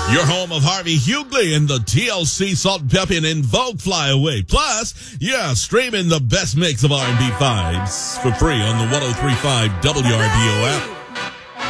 Your home of Harvey Hughley and the TLC Salt and Pepper and In Vogue Fly Away. Plus, yeah, streaming the best mix of R&B vibes for free on the 103.5 WRBO app.